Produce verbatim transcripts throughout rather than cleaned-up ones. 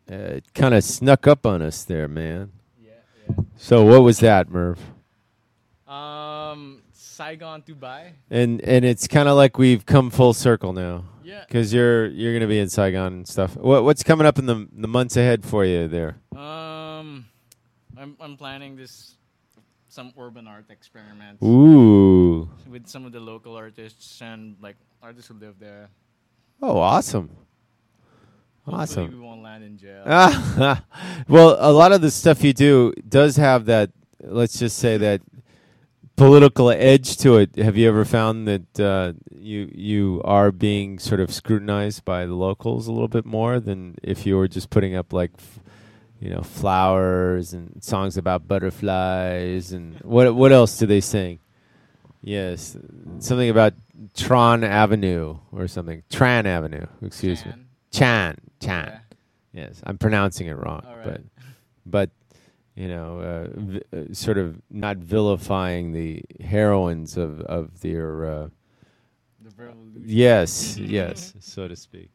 Uh, it kind of snuck up on us there, man. Yeah, yeah. So what was that, Merv? Um, Saigon, Dubai. And and it's kind of like we've come full circle now, Yeah. because you're you're gonna be in Saigon and stuff. What what's coming up in the the months ahead for you there? Um, I'm I'm planning this some urban art experiments Ooh, with some of the local artists and like artists who live there. oh, awesome, Hopefully awesome. we won't land in jail. Well, a lot of the stuff you do does have that. Let's just say that political edge to it. Have you ever found that uh, you you are being sort of scrutinized by the locals a little bit more than if you were just putting up like, f- you know, flowers and songs about butterflies and what what else do they sing? Yes, something about Tron Avenue or something. Tran Avenue. Excuse me. Chan. Chan. Chan. Yeah. Yes, I'm pronouncing it wrong, All right. but but you know, uh, v- uh, sort of not vilifying the heroines of of their uh, The revolution. yes, yes, so to speak.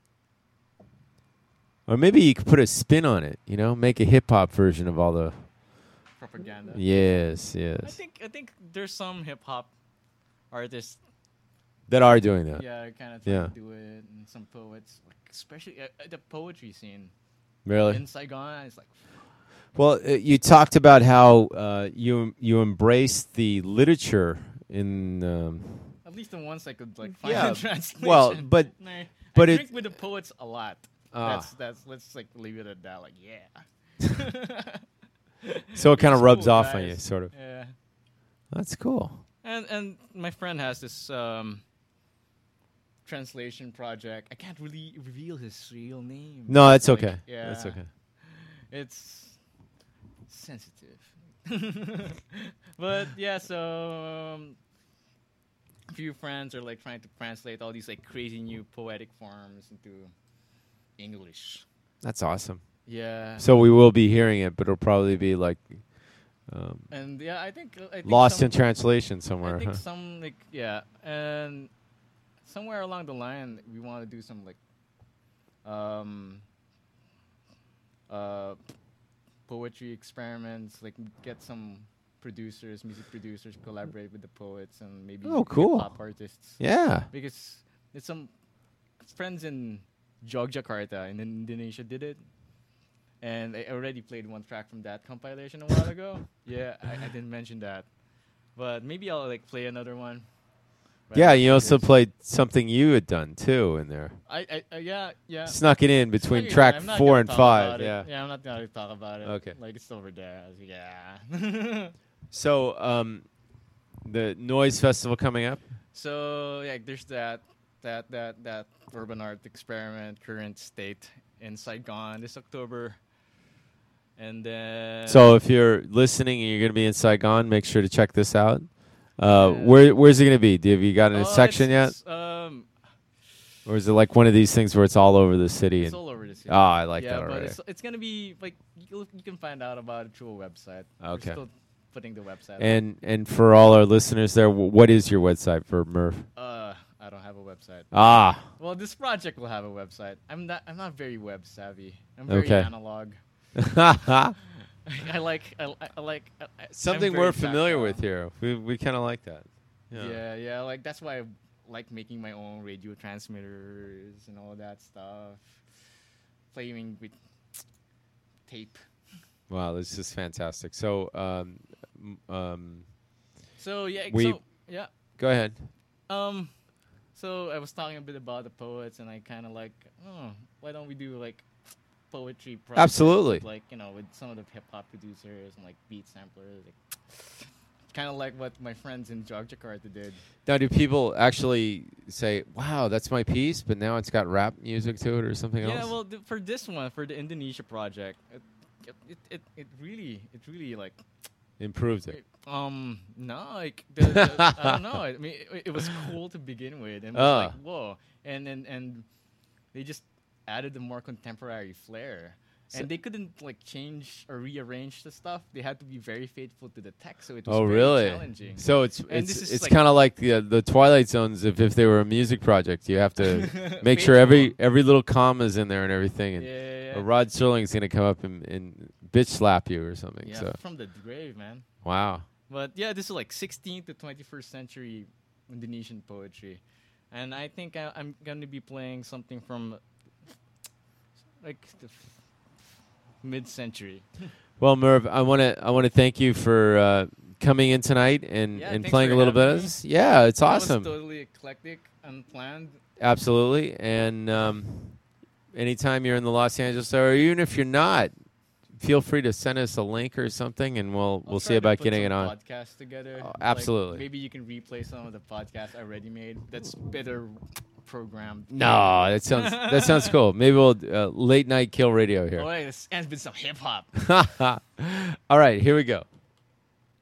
Or maybe you could put a spin on it, you know, make a hip hop version of all the Propaganda. yes, I yes, think I think there's some hip hop artists, that are doing that. yeah, kind of trying Yeah. to do it, and some poets, like especially uh, uh, the poetry scene Really? in Saigon. It's like Well, uh, you talked about how uh, you you embraced the literature in. Um, at least the ones I could like find Yeah, in translation. well, but- Nah, but I it- drink with the poets a lot. Ah. That's that's let's like leave it at that. Like yeah. so it kind of It's rubs cool, off on guys. you, sort of. Yeah. That's cool. And and my friend has this um, translation project. I can't really reveal his real name. No, that's Like, okay. yeah, That's okay. It's sensitive. But yeah, so um, a few friends are like trying to translate all these like crazy new poetic forms into English. That's awesome. Yeah. So we will be hearing it, but it'll probably be like um, And yeah, I think, uh, I think lost some, in translation I somewhere. think Huh? some like yeah, and somewhere along the line we want to do some like um uh poetry experiments, like get some producers, music producers, collaborate with the poets and maybe Oh, cool. hip hop artists. Yeah. Because it's some friends in Yogyakarta in Indonesia did it. And I already played one track from that compilation a while ago. Yeah, I, I didn't mention that. But maybe I'll like play another one. right Yeah, after you also this. played something you had done too in there. I, I, I yeah, yeah. Snuck it in between Sorry, track I'm not four gonna and talk five. about it. Yeah. Yeah, I'm not gonna talk about it. Okay. Like it's over there. I was like, yeah. So, um, the Noise Festival coming up. So yeah, there's that that that that urban art experiment current state in Saigon this October. And then So if you're listening and you're going to be in Saigon, make sure to check this out. Uh, Yeah. where where's it going to be? Do have you got Oh, a section yet, it's, it's, um, or is it like one of these things where it's all over the city? it's And, all over the city. oh, I like yeah, that but already. it's it's gonna be like you, you can find out about it through a website. Okay. We're still putting the website. And and for all our listeners there, w- what is your website for Murph? up. Uh, I don't have a website. Ah, Well, this project will have a website. I'm not. I'm not very web savvy. I'm very Okay. analog. I like. I, I- I like. I, I- I'm something very we're familiar tactile. with here. We we kind of like that. Yeah. yeah, Like that's why I like making my own radio transmitters and all that stuff. Playing with tape. Wow, this is fantastic. So, um, m- um, So yeah. We- so yeah. go ahead. Um, so I was talking a bit about the poets, and I kind of like, oh, why don't we do like poetry? Projects Absolutely. with, like you know, with some of the hip hop producers and like beat samplers, like, kind of like what my friends in Yogyakarta did. Now, do people actually say, "Wow, that's my piece," but now it's got rap music to it or something Yeah, else? well, th- for this one, for the Indonesia project, it it it, it really it really like Improved it. um no like the, the, I don't know. I mean, it, it was cool to begin with, and it was Ah. like whoa, and and and they just added a more contemporary flair. So- and they couldn't like change or rearrange the stuff. They had to be very faithful to the text, so it was Oh, very really? challenging. So it's And it's this is it's like- kind of like the uh, the Twilight Zones. If if they were a music project, you have to make sure every Faithful. every little comma's in there and everything. And yeah, yeah, uh, yeah. Rod Serling's gonna come up and, and bitch slap you or something. Yeah, So from the grave, man. wow. But yeah, this is like sixteenth to twenty-first century Indonesian poetry, and I think I, I'm gonna be playing something from like the f- mid-century. Well, Merv, I want to I want to thank you for uh, coming in tonight and, Yeah, and thanks playing for a little bit having of me. this. Yeah, it's That awesome. was totally eclectic, unplanned. Absolutely. And um, anytime you're in the Los Angeles area, or even if you're not, feel free to send us a link or something, and we'll I'll we'll try see to about put getting it some on. Podcasts together. Oh, Like, absolutely. maybe you can replay some of the podcasts I already made. That's better programmed. No, that sounds that sounds cool. Maybe we'll uh, late night kill radio Oh, here. wait, this ends with some hip hop. All right, here we go.